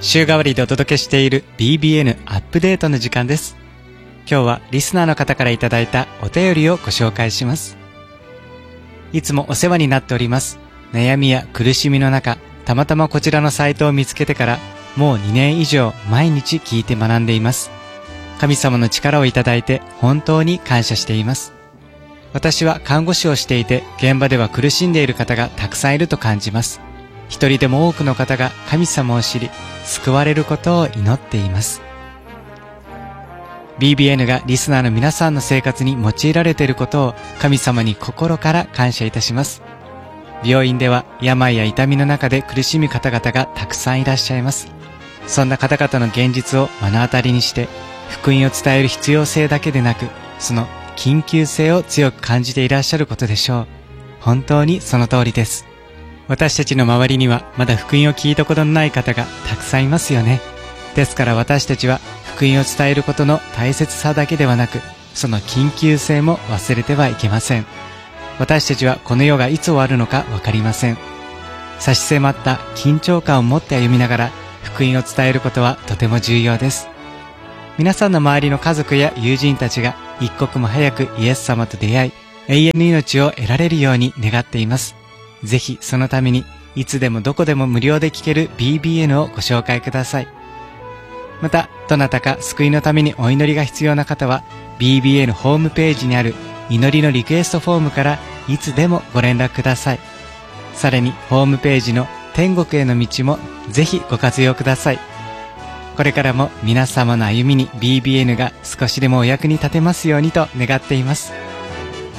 週替わりでお届けしている BBN アップデートの時間です。今日はリスナーの方からいただいたお便りをご紹介します。いつもお世話になっております。悩みや苦しみの中、たまたまこちらのサイトを見つけてからもう2年以上毎日聞いて学んでいます。神様の力をいただいて本当に感謝しています。私は看護師をしていて、現場では苦しんでいる方がたくさんいると感じます。一人でも多くの方が神様を知り、救われることを祈っています。BBN がリスナーの皆さんの生活に用いられていることを神様に心から感謝いたします。病院では病や痛みの中で苦しむ方々がたくさんいらっしゃいます。そんな方々の現実を目の当たりにして、福音を伝える必要性だけでなく、その緊急性を強く感じていらっしゃることでしょう。本当にその通りです。私たちの周りにはまだ福音を聞いたことのない方がたくさんいますよね。ですから私たちは福音を伝えることの大切さだけではなく、その緊急性も忘れてはいけません。私たちはこの世がいつ終わるのかわかりません。差し迫った緊張感を持って歩みながら福音を伝えることはとても重要です。皆さんの周りの家族や友人たちが一刻も早くイエス様と出会い、永遠の命を得られるように願っています。ぜひそのためにいつでもどこでも無料で聞ける BBN をご紹介ください。また、どなたか救いのためにお祈りが必要な方は BBN ホームページにある祈りのリクエストフォームからいつでもご連絡ください。さらにホームページの天国への道もぜひご活用ください。これからも皆様の歩みに BBN が少しでもお役に立てますようにと願っています。